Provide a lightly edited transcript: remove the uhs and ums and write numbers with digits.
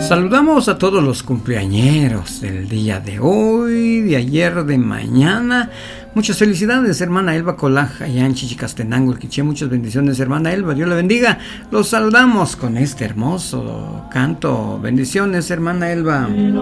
Saludamos a todos los cumpleañeros del día de hoy, de ayer, de mañana. Muchas felicidades, hermana Elba Colaja, allá en Chichicastenango, el Quiché. Muchas bendiciones, hermana Elba. Dios la bendiga. Los saludamos con este hermoso canto. Bendiciones, hermana Elba.